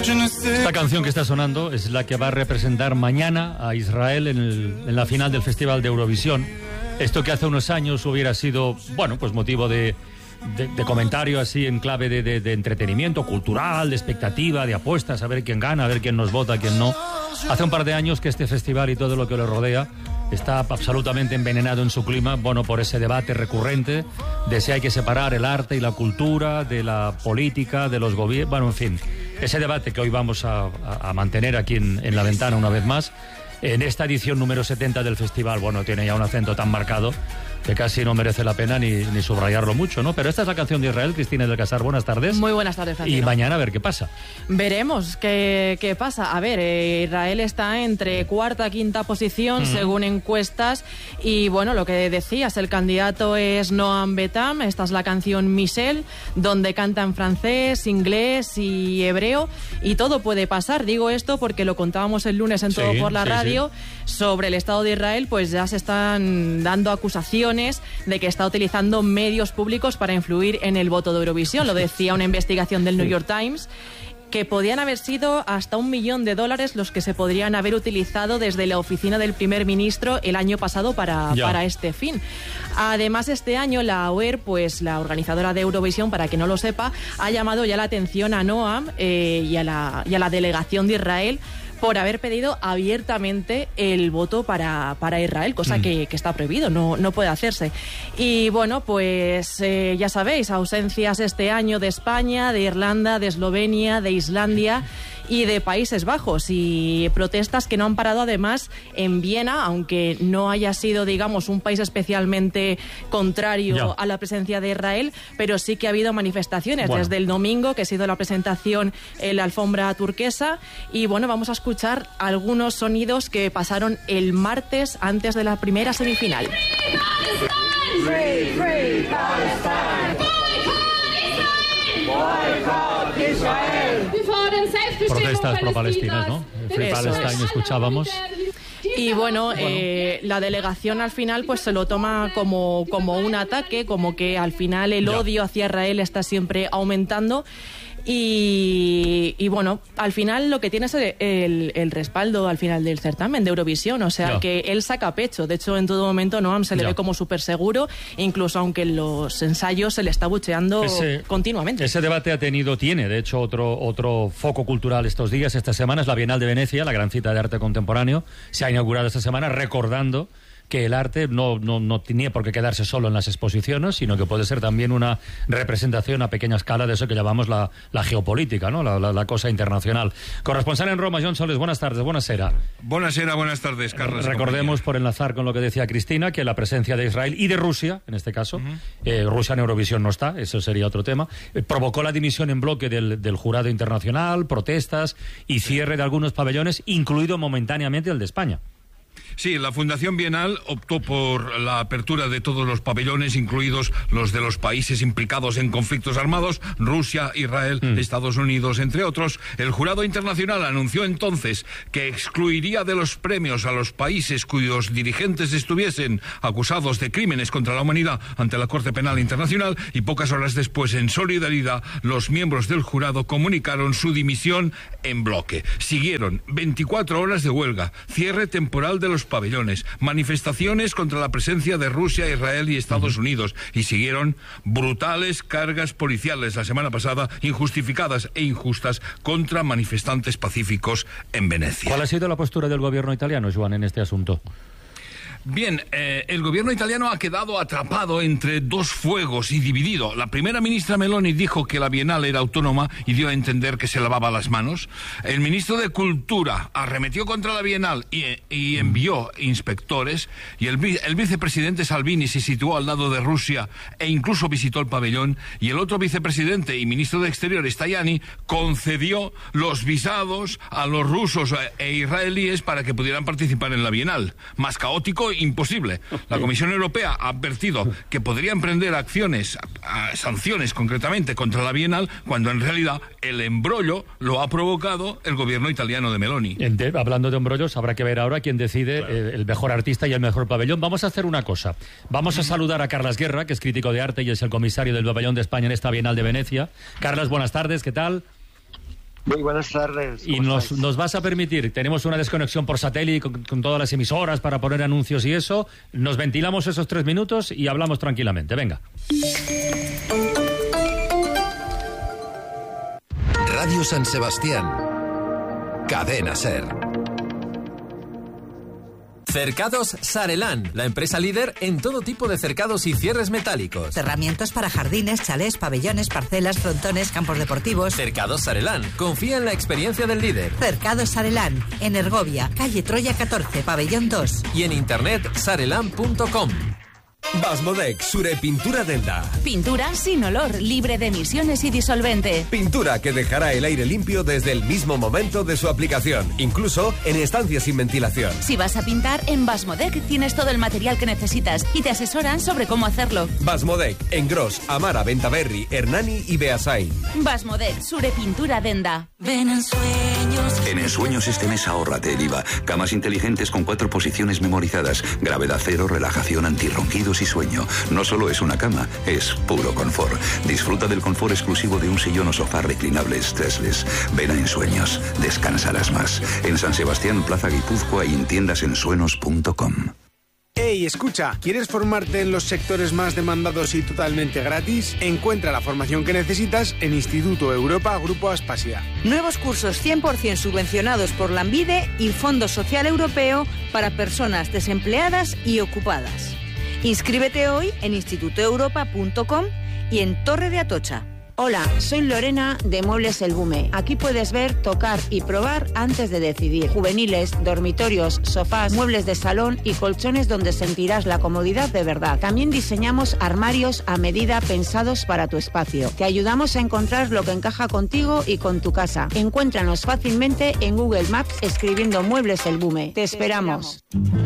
Esta canción que está sonando es la que va a representar mañana a Israel en la final del Festival de Eurovisión. Esto que hace unos años hubiera sido, bueno, pues motivo de comentario así en clave de entretenimiento cultural, de expectativa, de apuestas, a ver quién gana, a ver quién nos vota, quién no. Hace un par de años que este festival y todo lo que lo rodea está absolutamente envenenado en su clima, bueno, por ese debate recurrente de si hay que separar el arte y la cultura de la política, de los gobiernos, bueno, en fin, ese debate que hoy vamos a mantener aquí en la ventana una vez más. En esta edición número 70 del festival, bueno, tiene ya un acento tan marcado que casi no merece la pena ni subrayarlo mucho, ¿no? Pero esta es la canción de Israel. Cristina del Casar, buenas tardes. Muy buenas tardes, Francino. Y mañana a ver qué pasa. Veremos qué pasa. A ver, Israel está entre cuarta, quinta posición, según encuestas. Y bueno, lo que decías, el candidato es Noam Betam. Esta es la canción Michelle, donde canta en francés, inglés y hebreo. Y todo puede pasar. Digo esto porque lo contábamos el lunes en Todo por la Radio. Sobre el Estado de Israel, pues ya se están dando acusaciones de que está utilizando medios públicos para influir en el voto de Eurovisión. Lo decía una investigación del New York Times, que podían haber sido hasta $1 millón los que se podrían haber utilizado desde la oficina del primer ministro el año pasado para este fin. Además, este año la OER, pues la organizadora de Eurovisión, para que no lo sepa, ha llamado ya la atención a Noam y a la delegación de Israel por haber pedido abiertamente el voto para Israel, cosa que está prohibido, no puede hacerse. Y bueno, pues ya sabéis, ausencias este año de España, de Irlanda, de Eslovenia, de Islandia y de Países Bajos, y protestas que no han parado además en Viena, aunque no haya sido, digamos, un país especialmente contrario a la presencia de Israel, pero sí que ha habido manifestaciones desde el domingo, que ha sido la presentación en la alfombra turquesa. Y bueno, vamos a escuchar algunos sonidos que pasaron el martes antes de la primera semifinal. Free, free Palestine. Boycott Israel. Protestas pro-palestinas, ¿no? Free Palestine escuchábamos. Y bueno, la delegación al final pues se lo toma como un ataque, como que al final el odio hacia Israel está siempre aumentando. Y bueno, al final lo que tiene es el respaldo al final del certamen de Eurovisión, o sea que él saca pecho. De hecho, en todo momento Noam se le ve como súper seguro, incluso aunque en los ensayos se le está bucheando continuamente. Ese debate tiene de hecho otro foco cultural estos días. Esta semana es la Bienal de Venecia, la gran cita de arte contemporáneo. Se ha inaugurado esta semana recordando que el arte no tenía por qué quedarse solo en las exposiciones, sino que puede ser también una representación a pequeña escala de eso que llamamos la geopolítica, ¿no? La cosa internacional. Corresponsal en Roma, John Soles, buenas tardes, buonasera. Buonasera, buenas tardes, Carlos. Recordemos, por enlazar con lo que decía Cristina, que la presencia de Israel y de Rusia, en este caso, Rusia en Eurovisión no está, eso sería otro tema, provocó la dimisión en bloque del jurado internacional, protestas y cierre de algunos pabellones, incluido momentáneamente el de España. Sí, la Fundación Bienal optó por la apertura de todos los pabellones, incluidos los de los países implicados en conflictos armados, Rusia, Israel, Estados Unidos, entre otros. El jurado internacional anunció entonces que excluiría de los premios a los países cuyos dirigentes estuviesen acusados de crímenes contra la humanidad ante la Corte Penal Internacional, y pocas horas después, en solidaridad, los miembros del jurado comunicaron su dimisión en bloque. Siguieron 24 horas de huelga, cierre temporal de los pabellones, manifestaciones contra la presencia de Rusia, Israel y Estados Unidos, y siguieron brutales cargas policiales la semana pasada, injustificadas e injustas, contra manifestantes pacíficos en Venecia. ¿Cuál ha sido la postura del gobierno italiano, Joan, en este asunto? Bien, el gobierno italiano ha quedado atrapado entre dos fuegos y dividido. La primera ministra Meloni dijo que la Bienal era autónoma y dio a entender que se lavaba las manos. El ministro de Cultura arremetió contra la Bienal y envió inspectores. Y el vicepresidente Salvini se situó al lado de Rusia e incluso visitó el pabellón. Y el otro vicepresidente y ministro de Exteriores, Tajani, concedió los visados a los rusos e israelíes para que pudieran participar en la Bienal. Más caótico, imposible. La Comisión Europea ha advertido que podría emprender sanciones concretamente contra la Bienal, cuando en realidad el embrollo lo ha provocado el gobierno italiano de Meloni. Hablando de embrollos, habrá que ver ahora quién decide el mejor artista y el mejor pabellón. Vamos a hacer una cosa. Vamos a saludar a Carles Guerra, que es crítico de arte y es el comisario del pabellón de España en esta Bienal de Venecia. Carles, buenas tardes, ¿qué tal? Muy buenas tardes. Y nos vas a permitir, tenemos una desconexión por satélite con todas las emisoras para poner anuncios y eso, nos ventilamos esos 3 minutos y hablamos tranquilamente. Venga. Radio San Sebastián. Cadena SER. Cercados Sarelán, la empresa líder en todo tipo de cercados y cierres metálicos. Cerramientos para jardines, chalés, pabellones, parcelas, frontones, campos deportivos. Cercados Sarelán, confía en la experiencia del líder. Cercados Sarelán, en Ergovia, calle Troya 14, pabellón 2. Y en internet sarelán.com. Basmodec, Sure Pintura Denda. Pintura sin olor, libre de emisiones y disolvente. Pintura que dejará el aire limpio desde el mismo momento de su aplicación, incluso en estancias sin ventilación. Si vas a pintar, en Basmodec tienes todo el material que necesitas y te asesoran sobre cómo hacerlo. Basmodec, en Gros, Amara, Ventaverri, Hernani y Beasain. Basmodec, Sure Pintura Denda. Ven en Sueños. En Ensueños este mes ahórrate el IVA. Camas inteligentes con 4 posiciones memorizadas. Gravedad cero, relajación, antirronquidos y sueño. No solo es una cama, es puro confort. Disfruta del confort exclusivo de un sillón o sofá reclinable stressless. Ven a Ensueños, descansarás más. En San Sebastián, Plaza Guipúzcoa y en tiendasensuenos.com. Hey, escucha, ¿quieres formarte en los sectores más demandados y totalmente gratis? Encuentra la formación que necesitas en Instituto Europa Grupo Aspasia. Nuevos cursos 100% subvencionados por la ANVIDE y Fondo Social Europeo para personas desempleadas y ocupadas. Inscríbete hoy en institutoeuropa.com y en Torre de Atocha. Hola, soy Lorena de Muebles El Bume. Aquí puedes ver, tocar y probar antes de decidir. Juveniles, dormitorios, sofás, muebles de salón y colchones donde sentirás la comodidad de verdad. También diseñamos armarios a medida pensados para tu espacio. Te ayudamos a encontrar lo que encaja contigo y con tu casa. Encuéntranos fácilmente en Google Maps escribiendo Muebles El Bume. Te esperamos.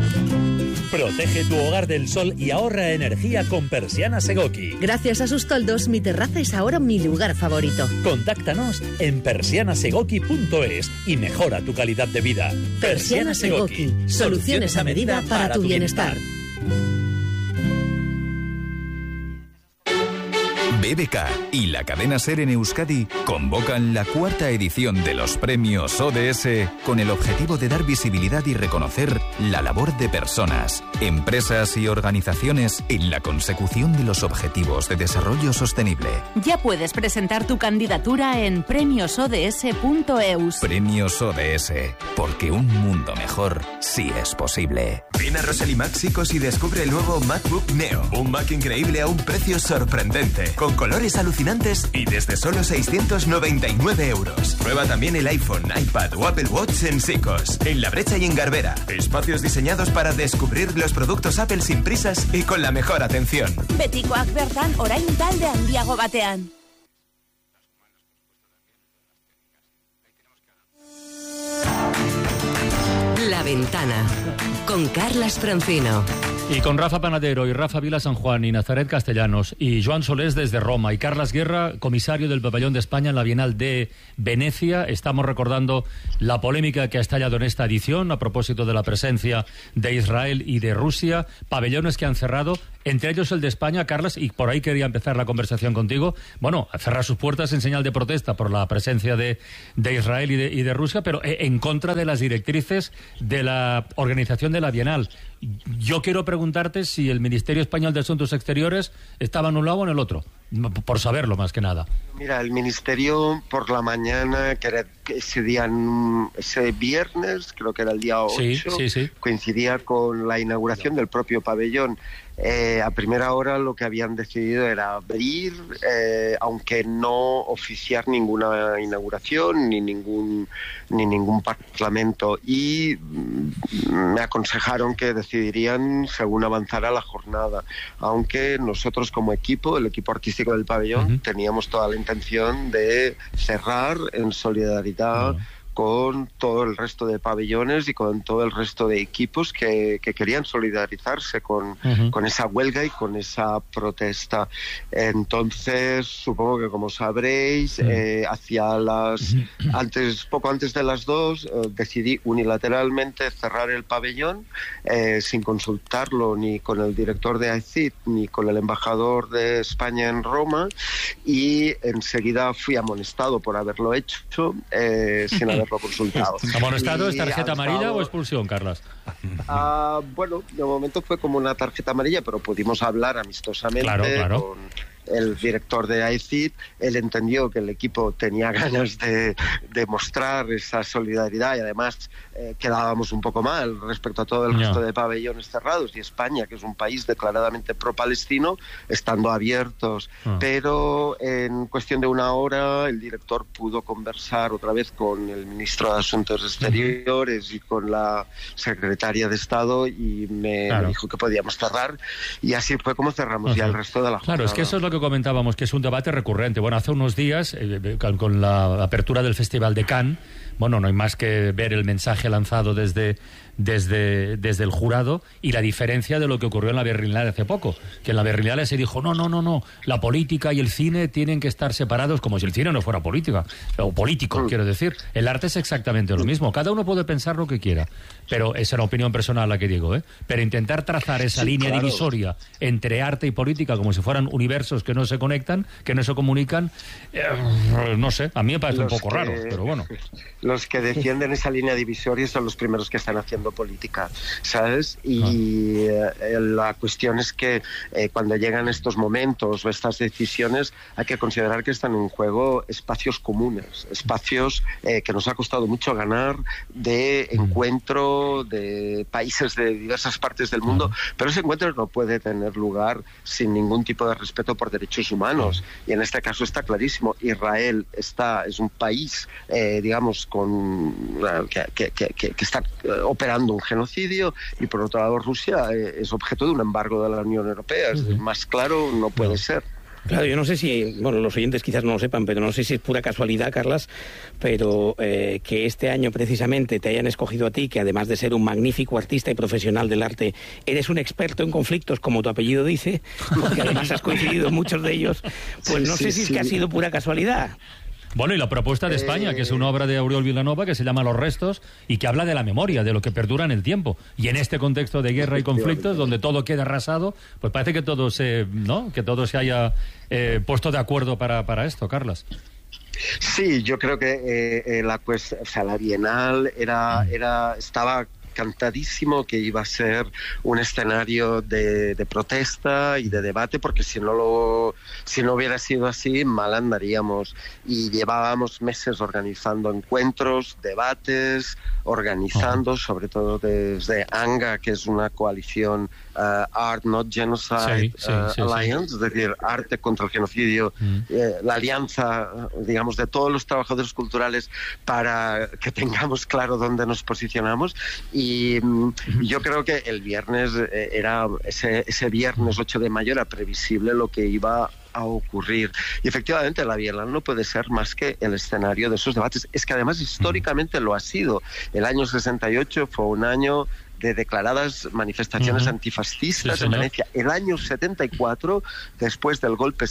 Protege tu hogar del sol y ahorra energía con Persianas Egoki. Gracias a sus toldos, mi terraza es ahora mi lugar favorito. Contáctanos en persianasegoki.es y mejora tu calidad de vida. Persianas Egoki, soluciones a medida para tu bienestar. BBK y la cadena SER en Euskadi convocan la 4ª edición de los premios ODS con el objetivo de dar visibilidad y reconocer la labor de personas, empresas y organizaciones en la consecución de los objetivos de desarrollo sostenible. Ya puedes presentar tu candidatura en premiosods.eus. Premios ODS, porque un mundo mejor sí es posible. Ven a Rosely Máxicos y descubre el nuevo MacBook Neo, un Mac increíble a un precio sorprendente, con colores alucinantes y desde solo 699 euros. Prueba también el iPhone, iPad o Apple Watch en Sicos, en La Brecha y en Garbera. Espacios diseñados para descubrir los productos Apple sin prisas y con la mejor atención. Betikoak bertan orain talde handiago batean. La Ventana, con Carlas Francino. Y con Rafa Panadero y Rafa Vila San Juan y Nazaret Castellanos y Joan Solés desde Roma y Carlas Guerra, comisario del Pabellón de España en la Bienal de Venecia. Estamos recordando la polémica que ha estallado en esta edición a propósito de la presencia de Israel y de Rusia, pabellones que han cerrado, entre ellos el de España, Carlas, y por ahí quería empezar la conversación contigo. Bueno, a cerrar sus puertas en señal de protesta por la presencia de Israel y de Rusia, pero en contra de las directrices de la organización de la Bienal. Yo quiero preguntarte si el Ministerio Español de Asuntos Exteriores estaba en un lado o en el otro, por saberlo más que nada. Mira, el Ministerio por la mañana, que era ese viernes, creo que era el día 8, sí. Coincidía con la inauguración del propio pabellón. A primera hora lo que habían decidido era abrir, aunque no oficiar ninguna inauguración ni ningún parlamento, y me aconsejaron que decidirían según avanzara la jornada, aunque nosotros como equipo, el equipo artístico del pabellón, teníamos toda la intención de cerrar en solidaridad con todo el resto de pabellones y con todo el resto de equipos que querían solidarizarse con esa huelga y con esa protesta. Entonces, supongo que como sabréis, poco antes de las 2, decidí unilateralmente cerrar el pabellón sin consultarlo ni con el director de AECID ni con el embajador de España en Roma, y enseguida fui amonestado por haberlo hecho sin haberlo consultado. ¿Amonestado es tarjeta amarilla o expulsión, Carlas? Bueno, de momento fue como una tarjeta amarilla, pero pudimos hablar amistosamente con el director de AECID. Él entendió que el equipo tenía ganas de mostrar esa solidaridad, y además quedábamos un poco mal respecto a todo el resto de pabellones cerrados, y España, que es un país declaradamente pro-palestino, estando abiertos. Pero en cuestión de una hora el director pudo conversar otra vez con el ministro de Asuntos Exteriores y con la secretaria de Estado, y me dijo que podíamos cerrar, y así fue como cerramos ya el resto de la jornada. Claro, es que eso es lo que comentábamos, que es un debate recurrente. Bueno, hace unos días, con la apertura del Festival de Cannes, bueno, no hay más que ver el mensaje lanzado desde el jurado y la diferencia de lo que ocurrió en la Berlinale hace poco, que en la Berlinale se dijo no, la política y el cine tienen que estar separados, como si el cine no fuera política, o político, quiero decir. El arte es exactamente lo mismo, cada uno puede pensar lo que quiera, pero esa es una opinión personal la que digo, pero intentar trazar esa línea divisoria entre arte y política como si fueran universos que no se conectan, que no se comunican, no sé, a mí me parece un poco raro, pero bueno. Los que defienden esa línea divisoria son los primeros que están haciendo política, ¿sabes? Y la cuestión es que cuando llegan estos momentos o estas decisiones, hay que considerar que están en juego espacios comunes, espacios que nos ha costado mucho ganar, de encuentro de países de diversas partes del mundo, pero ese encuentro no puede tener lugar sin ningún tipo de respeto por derechos humanos, y en este caso está clarísimo. Israel es un país, digamos, que está operando un genocidio, y por otro lado Rusia es objeto de un embargo de la Unión Europea. Es más claro no puede ser. Claro, yo no sé si, bueno, los oyentes quizás no lo sepan, pero no sé si es pura casualidad, Carlas, pero que este año precisamente te hayan escogido a ti, que además de ser un magnífico artista y profesional del arte, eres un experto en conflictos, como tu apellido dice, porque además has coincidido en muchos de ellos, pues no sé si es que ha sido pura casualidad. Bueno, y la propuesta de España, que es una obra de Auriol Vilanova que se llama Los Restos y que habla de la memoria, de lo que perdura en el tiempo. Y en este contexto de guerra y conflictos, donde todo queda arrasado, pues parece que todo se haya puesto de acuerdo para esto, Carlas. Sí, yo creo que la Bienal estaba cantadísimo que iba a ser un escenario de protesta y de debate, porque si no hubiera sido así, mal andaríamos. Y llevábamos meses organizando encuentros, debates, sobre todo desde ANGA, que es una coalición Art Not Genocide Alliance, es decir, arte contra el genocidio, la alianza, digamos, de todos los trabajadores culturales para que tengamos claro dónde nos posicionamos. Y yo creo que el viernes ese viernes 8 de mayo era previsible lo que iba a ocurrir. Y efectivamente la Bienal no puede ser más que el escenario de esos debates. Es que además históricamente lo ha sido. El año 68 fue un año de declaradas manifestaciones antifascistas en Venecia. El año 74, después del golpe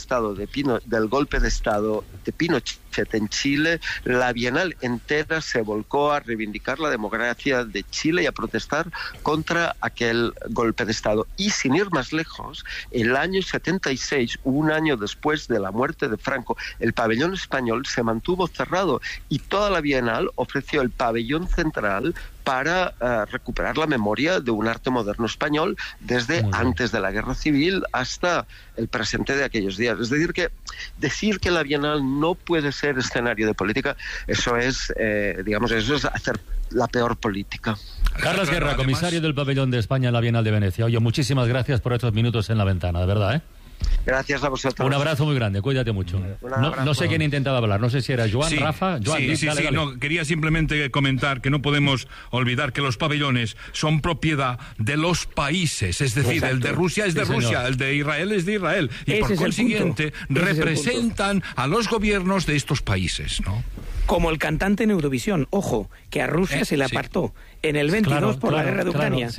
de Estado de Pinochet en Chile, la Bienal entera se volcó a reivindicar la democracia de Chile y a protestar contra aquel golpe de Estado. Y sin ir más lejos, el año 76, un año después de la muerte de Franco, el pabellón español se mantuvo cerrado, y toda la Bienal ofreció el pabellón central para recuperar la memoria de un arte moderno español desde antes de la Guerra Civil hasta el presente de aquellos días. Es decir, que la Bienal no puede ser escenario de política, eso es hacer la peor política. Carlas Guerra, comisario del pabellón de España en la Bienal de Venecia. Oye, muchísimas gracias por estos minutos en La Ventana, de verdad, Gracias a vosotros. Un abrazo muy grande, cuídate mucho. No sé quién intentaba hablar, no sé si era Joan, Rafa. Joan, dale. No, quería simplemente comentar que no podemos olvidar que los pabellones son propiedad de los países, es decir, el de Rusia es de Rusia, el de Israel es de Israel, y por consiguiente representan a los gobiernos de estos países, ¿no? Como el cantante en Eurovisión. Ojo, que a Rusia se le apartó en el 22 por la guerra de Ucrania.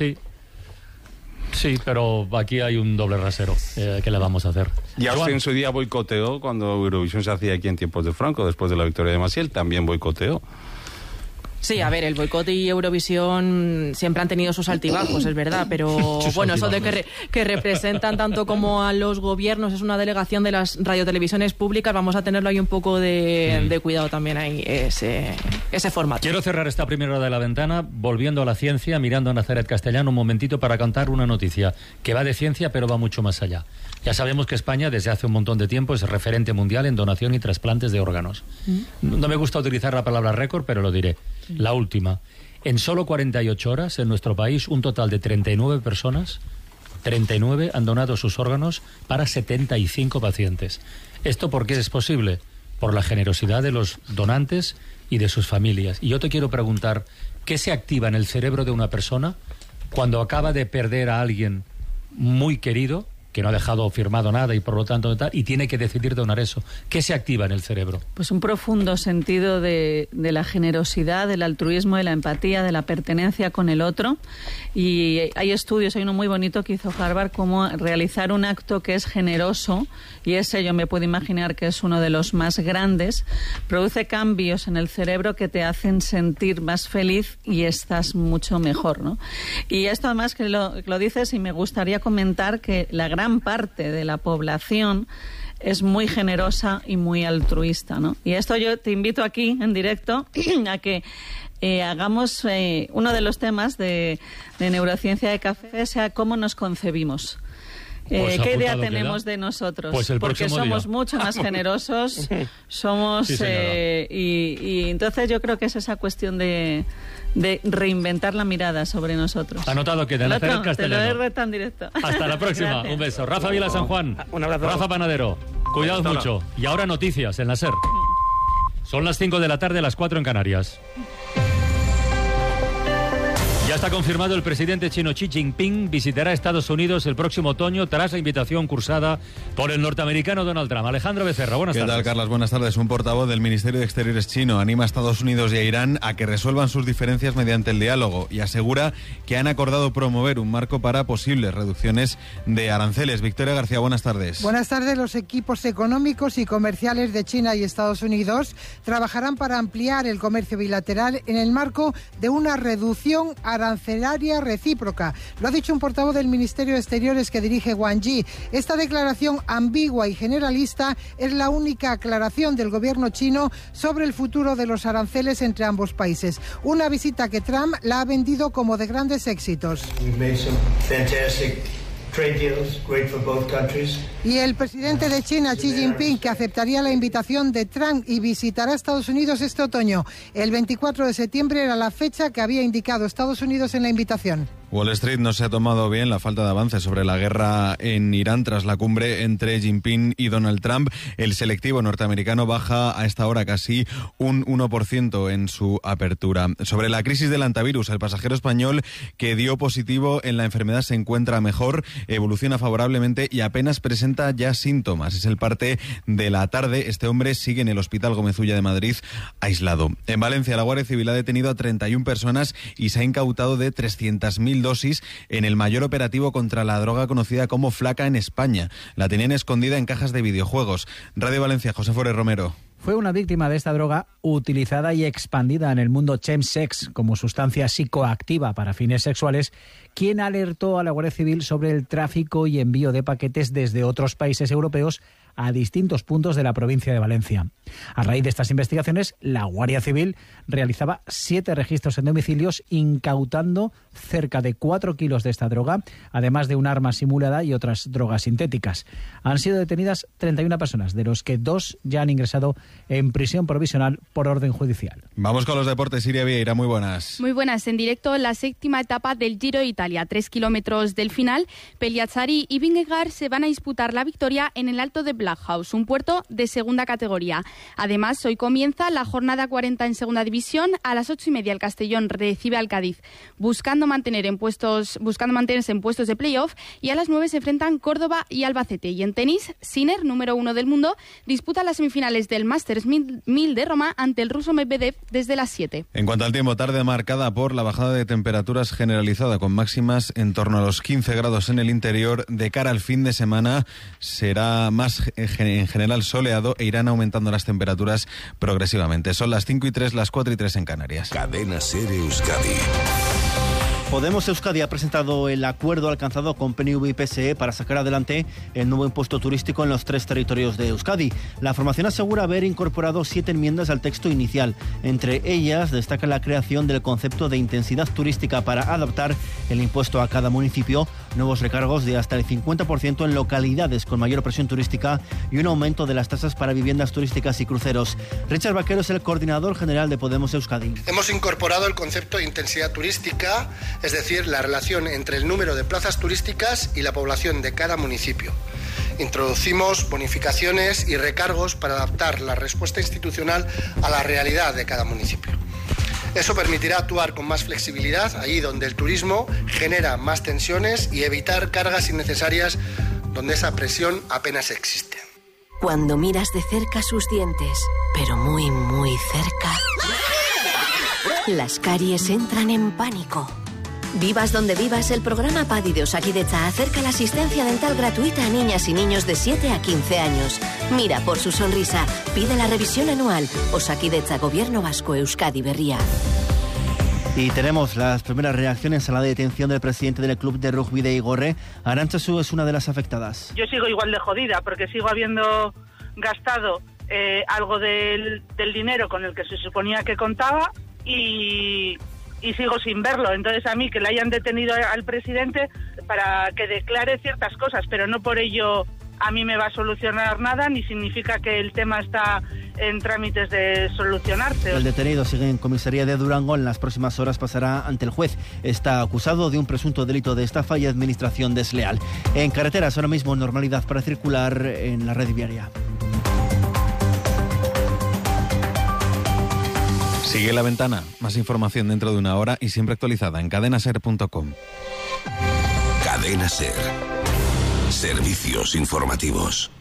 Sí, pero aquí hay un doble rasero. ¿Qué le vamos a hacer? Y Austria en su día boicoteó cuando Eurovisión se hacía aquí en tiempos de Franco, después de la victoria de Maciel, también boicoteó. Sí, a ver, el boicot y Eurovisión siempre han tenido sus altibajos, es verdad, pero bueno, eso de que representan tanto como a los gobiernos, es una delegación de las radiotelevisiones públicas, vamos a tenerlo ahí un poco de cuidado también ahí, ese formato. Quiero cerrar esta primera hora de la ventana volviendo a la ciencia, mirando a Nazaret Castellano un momentito para contar una noticia que va de ciencia pero va mucho más allá. Ya sabemos que España desde hace un montón de tiempo es referente mundial en donación y trasplantes de órganos. No me gusta utilizar la palabra récord, pero lo diré. La última. En solo 48 horas, en nuestro país, un total de 39 personas, 39 han donado sus órganos para 75 pacientes. ¿Esto por qué es posible? Por la generosidad de los donantes y de sus familias. Y yo te quiero preguntar, ¿qué se activa en el cerebro de una persona cuando acaba de perder a alguien muy querido, que no ha dejado firmado nada y por lo tanto y tiene que decidir donar eso? ¿Qué se activa en el cerebro? Pues un profundo sentido de la generosidad, del altruismo, de la empatía, de la pertenencia con el otro. Y hay estudios, hay uno muy bonito que hizo Harvard, cómo realizar un acto que es generoso, y ese yo me puedo imaginar que es uno de los más grandes, produce cambios en el cerebro que te hacen sentir más feliz y estás mucho mejor, ¿no? Y esto además que lo dices, y me gustaría comentar que la gran parte de la población es muy generosa y muy altruista, ¿no? Y esto yo te invito aquí en directo a que hagamos uno de los temas de neurociencia de café, sea cómo nos concebimos. ¿Qué idea tenemos de nosotros? Pues porque somos mucho más generosos, somos y entonces yo creo que es esa cuestión de reinventar la mirada sobre nosotros. Anotado que de Nazaret Castellano. Te lo he tan directo. Hasta la próxima. Gracias. Un beso. Rafa Vila San Juan. Un abrazo. Rafa Panadero. Cuidaos mucho. Y ahora noticias en la SER. Son las 5 de la tarde, las 4 en Canarias. Ya está confirmado, el presidente chino Xi Jinping visitará Estados Unidos el próximo otoño tras la invitación cursada por el norteamericano Donald Trump. Alejandro Becerra, buenas tardes. ¿Qué tal, Carlas? Buenas tardes. Un portavoz del Ministerio de Exteriores chino anima a Estados Unidos y a Irán a que resuelvan sus diferencias mediante el diálogo y asegura que han acordado promover un marco para posibles reducciones de aranceles. Victoria García, buenas tardes. Buenas tardes. Los equipos económicos y comerciales de China y Estados Unidos trabajarán para ampliar el comercio bilateral en el marco de una reducción arancelaria recíproca. Lo ha dicho un portavoz del Ministerio de Exteriores que dirige Wang Yi. Esta declaración ambigua y generalista es la única aclaración del gobierno chino sobre el futuro de los aranceles entre ambos países. Una visita que Trump la ha vendido como de grandes éxitos. Y el presidente de China, Xi Jinping, que aceptaría la invitación de Trump y visitará Estados Unidos este otoño. El 24 de septiembre era la fecha que había indicado Estados Unidos en la invitación. Wall Street no se ha tomado bien la falta de avance sobre la guerra en Irán tras la cumbre entre Jinping y Donald Trump. El selectivo norteamericano baja a esta hora casi un 1% en su apertura. Sobre la crisis del hantavirus, el pasajero español que dio positivo en la enfermedad se encuentra mejor, evoluciona favorablemente y apenas presenta ya síntomas. Es el parte de la tarde. Este hombre sigue en el Hospital Gómez Ulla de Madrid aislado. En Valencia, la Guardia Civil ha detenido a 31 personas y se ha incautado de 300.000 dosis en el mayor operativo contra la droga conocida como Flaca en España. La tenían escondida en cajas de videojuegos. Radio Valencia, José Forés Romero. Fue una víctima de esta droga utilizada y expandida en el mundo chemsex como sustancia psicoactiva para fines sexuales, quien alertó a la Guardia Civil sobre el tráfico y envío de paquetes desde otros países europeos a distintos puntos de la provincia de Valencia. A raíz de estas investigaciones, la Guardia Civil realizaba 7 registros en domicilios, incautando cerca de 4 kilos de esta droga, además de un arma simulada y otras drogas sintéticas. Han sido detenidas 31 personas, de los que 2 ya han ingresado en prisión provisional por orden judicial. Vamos con los deportes. Siria Vieira, muy buenas. Muy buenas. En directo, la 7ª etapa del Giro de Italia. 3 kilómetros del final, Pellizzari y Vingegaard se van a disputar la victoria en el Alto de Black House, un puerto de segunda categoría. Además, hoy comienza la jornada 40 en segunda división. A las 8:30 el Castellón recibe al Cádiz buscando mantenerse en puestos de playoff, y a las 9 se enfrentan Córdoba y Albacete. Y en tenis, Sinner, número 1 del mundo, disputa las semifinales del Masters 1000 de Roma ante el ruso Medvedev desde las 7. En cuanto al tiempo, tarde marcada por la bajada de temperaturas generalizada, con máximas en torno a los 15 grados en el interior. De cara al fin de semana será más en general soleado e irán aumentando las temperaturas progresivamente. Son las 5:03, las 4:03 en Canarias. Cadena SER Euskadi. Podemos Euskadi ha presentado el acuerdo alcanzado con PNV y PSE para sacar adelante el nuevo impuesto turístico en los 3 territorios de Euskadi. La formación asegura haber incorporado 7 enmiendas al texto inicial. Entre ellas destaca la creación del concepto de intensidad turística para adaptar el impuesto a cada municipio, nuevos recargos de hasta el 50% en localidades con mayor presión turística y un aumento de las tasas para viviendas turísticas y cruceros. Richard Vaquero es el coordinador general de Podemos Euskadi. Hemos incorporado el concepto de intensidad turística, es decir, la relación entre el número de plazas turísticas y la población de cada municipio. Introducimos bonificaciones y recargos para adaptar la respuesta institucional a la realidad de cada municipio. Eso permitirá actuar con más flexibilidad allí donde el turismo genera más tensiones y evitar cargas innecesarias donde esa presión apenas existe. Cuando miras de cerca sus dientes, pero muy, muy cerca, las caries entran en pánico. Vivas donde vivas, el programa PADI de Osakidetza acerca la asistencia dental gratuita a niñas y niños de 7 a 15 años. Mira por su sonrisa, pide la revisión anual. Osakidetza, Gobierno Vasco, Euskadi Berria. Y tenemos las primeras reacciones a la detención del presidente del club de rugby de Igorre. Arantxa Su es una de las afectadas. Yo sigo igual de jodida porque sigo habiendo gastado algo del dinero con el que se suponía que contaba y sigo sin verlo. Entonces, a mí que le hayan detenido al presidente para que declare ciertas cosas, pero no por ello a mí me va a solucionar nada, ni significa que el tema está en trámites de solucionarse. El detenido sigue en comisaría de Durango. En las próximas horas pasará ante el juez. Está acusado de un presunto delito de estafa y administración desleal. En carreteras, ahora mismo normalidad para circular en la red viaria. Sigue La Ventana. Más información dentro de una hora y siempre actualizada en cadenaser.com. Cadena SER. Servicios informativos.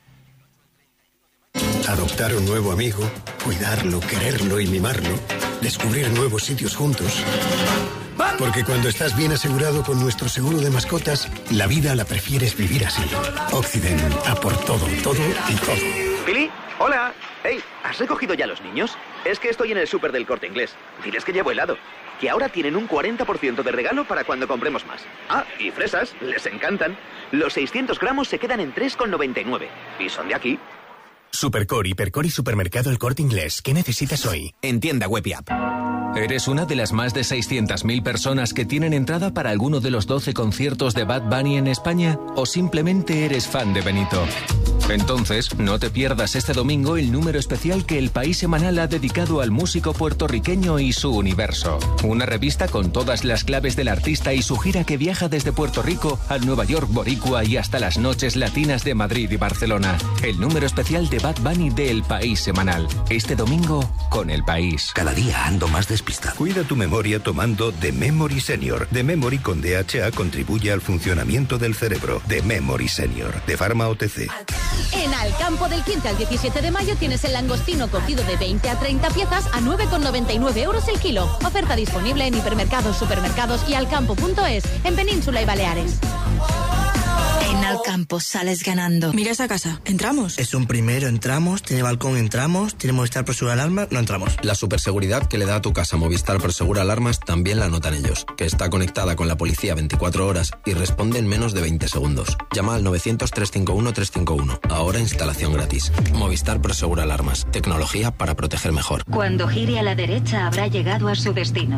Adoptar un nuevo amigo, cuidarlo, quererlo y mimarlo, descubrir nuevos sitios juntos. Porque cuando estás bien asegurado con nuestro seguro de mascotas, la vida la prefieres vivir así. Occident, a por todo, todo y todo. Pili, hola. Hey, ¿has recogido ya los niños? Es que estoy en el súper del Corte Inglés. Diles que llevo helado. Que ahora tienen un 40% de regalo para cuando compremos más. Ah, y fresas, les encantan. Los 600 gramos se quedan en 3,99. Y son de aquí. Supercore, Hipercore y Supermercado El Corte Inglés. ¿Qué necesitas hoy? En tienda web y app. ¿Eres una de las más de 600.000 personas que tienen entrada para alguno de los 12 conciertos de Bad Bunny en España? ¿O simplemente eres fan de Benito? Entonces, no te pierdas este domingo el número especial que El País Semanal ha dedicado al músico puertorriqueño y su universo. Una revista con todas las claves del artista y su gira que viaja desde Puerto Rico al Nueva York boricua y hasta las noches latinas de Madrid y Barcelona. El número especial de Bad Bunny de El País Semanal. Este domingo con El País. Cada día ando más despistado. Cuida tu memoria tomando The Memory Senior. The Memory con DHA contribuye al funcionamiento del cerebro. The Memory Senior, de Pharma OTC. En Alcampo, del 15 al 17 de mayo tienes el langostino cocido de 20 a 30 piezas a 9,99 euros el kilo. Oferta disponible en hipermercados, supermercados y alcampo.es, en Península y Baleares. En Alcampo sales ganando. Mira esa casa. ¿Entramos? Es un primero, entramos. Tiene balcón, entramos. Tiene Movistar Prosegura Alarmas, no entramos. La superseguridad que le da a tu casa Movistar Prosegura Alarmas también la notan ellos. Que está conectada con la policía 24 horas y responde en menos de 20 segundos. Llama al 900-351-351. Ahora instalación gratis. Movistar Prosegura Alarmas. Tecnología para proteger mejor. Cuando gire a la derecha habrá llegado a su destino.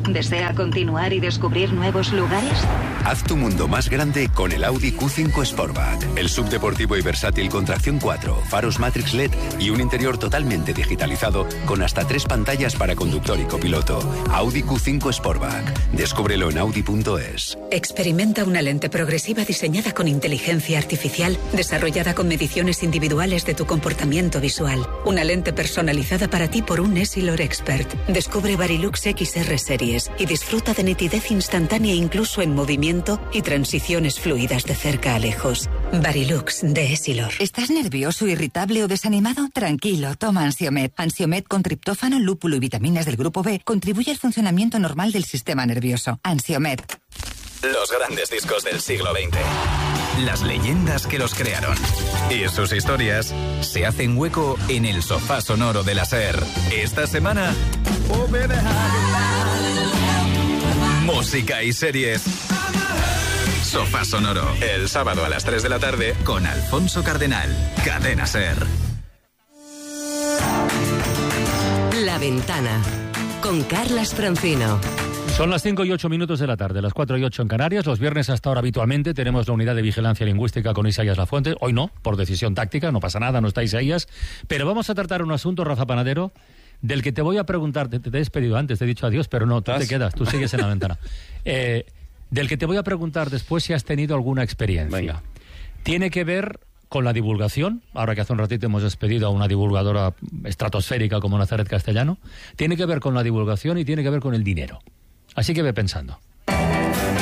¿Desea continuar y descubrir nuevos lugares? Haz tu mundo más grande con el Audi Q5 Sportback. El subdeportivo y versátil con tracción 4, faros Matrix LED y un interior totalmente digitalizado con hasta 3 pantallas para conductor y copiloto. Audi Q5 Sportback. Descúbrelo en Audi.es. Experimenta una lente progresiva diseñada con inteligencia artificial, desarrollada con mediciones individuales de tu comportamiento visual. Una lente personalizada para ti por un Essilor Expert. Descubre Varilux XR Series y disfruta de nitidez instantánea incluso en movimiento y transiciones fluidas de cerca a lejos. Varilux de Essilor. ¿Estás nervioso, irritable o desanimado? Tranquilo, toma Ansiomed. Ansiomed con triptófano, lúpulo y vitaminas del grupo B contribuye al funcionamiento normal del sistema nervioso. Ansiomed. Los grandes discos del siglo XX. Las leyendas que los crearon. Y sus historias se hacen hueco en el sofá sonoro de la SER. Esta semana, música y series. Sofá sonoro. El sábado a las 3 de la tarde con Alfonso Cardenal. Cadena SER. La Ventana. Con Carlas Francino. Son las 5 y 8 minutos de la tarde, las 4 y 8 en Canarias. Los viernes hasta ahora habitualmente tenemos la unidad de vigilancia lingüística con Isaías Lafuente. Hoy no, por decisión táctica, no pasa nada, no está Isaías. Pero vamos a tratar un asunto, Rafa Panadero, del que te voy a preguntar. Te he despedido antes, te he dicho adiós, pero no, tú te quedas, tú sigues en la ventana. Del que te voy a preguntar después si has tenido alguna experiencia. Venga. Tiene que ver con la divulgación, ahora que hace un ratito hemos despedido a una divulgadora estratosférica como Nazaret Castellano. Tiene que ver con la divulgación y tiene que ver con el dinero. Así que ve pensando.